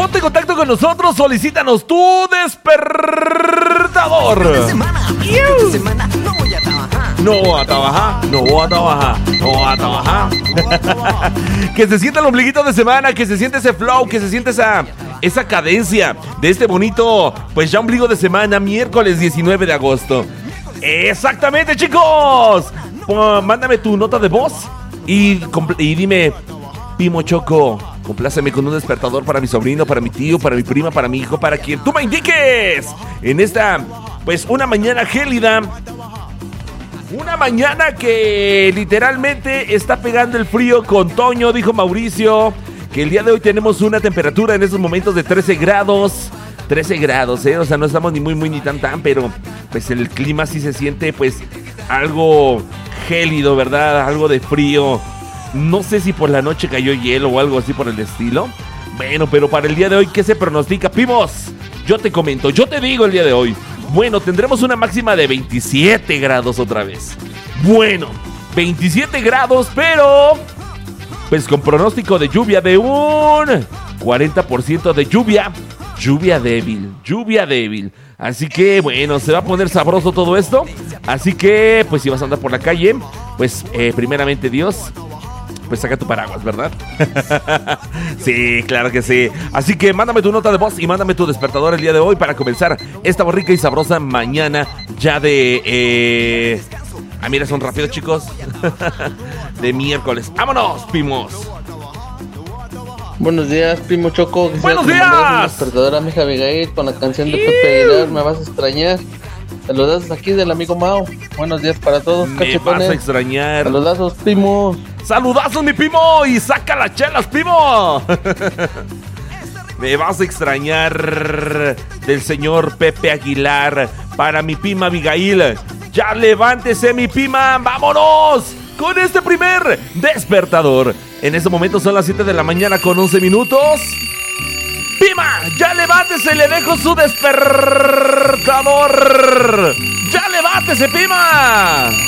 Ponte en contacto con nosotros, solicítanos tu despertador. No voy a trabajar. Que se sienta el ombliguito de semana, que se siente ese flow, que se siente esa cadencia de este bonito, pues ya ombligo de semana, miércoles 19 de agosto. Exactamente, chicos. Mándame tu nota de voz y dime, Pimo Choco, compláceme con un despertador para mi sobrino, para mi tío, para mi prima, para mi hijo, para quien tú me indiques. En esta, pues, una mañana gélida. Una mañana que literalmente está pegando el frío con Toño, dijo Mauricio, que el día de hoy tenemos una temperatura en estos momentos de 13 grados. 13 grados, o sea, no estamos ni muy ni tan, pero pues el clima sí se siente pues algo gélido, ¿verdad? Algo de frío. No sé si por la noche cayó hielo o algo así por el estilo. Bueno, pero para el día de hoy, ¿qué se pronostica? Pimos, yo te comento, yo te digo el día de hoy. Bueno, tendremos una máxima de 27 grados otra vez. Bueno, 27 grados, pero pues con pronóstico de lluvia de un 40% de lluvia. Lluvia débil. Así que, bueno, se va a poner sabroso todo esto. Así que, pues si vas a andar por la calle, pues primeramente Dios, pues saca tu paraguas, ¿verdad? Sí, claro que sí. Así que mándame tu nota de voz y mándame tu despertador el día de hoy para comenzar esta rica y sabrosa mañana ya de... mira, son rápidos, chicos. De miércoles. ¡Vámonos, Pimos! Buenos días, Primo Choco. ¡Buenos días! Despertadora, mi hija Abigail, con la canción de Pepe Aguilar, Me vas a extrañar. Saludazos aquí del amigo Mao. Buenos días para todos, Me cachetones. vas a extrañar. Saludazos, Primo. ¡Saludazos, mi Pimo! ¡Y saca las chelas, Pimo! Me vas a extrañar del señor Pepe Aguilar para mi Pima Abigail. ¡Ya levántese, mi Pima! ¡Vámonos! Con este primer despertador. En este momento son las 7 de la mañana con 11 minutos. ¡Pima! ¡Ya levántese! ¡Le dejo su despertador! ¡Ya levántese, Pima!